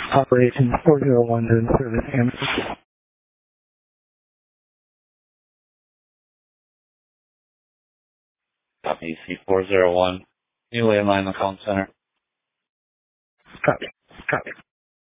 Operation 401 doing service answer. Copy C401. New landline the call center. Copy. Copy.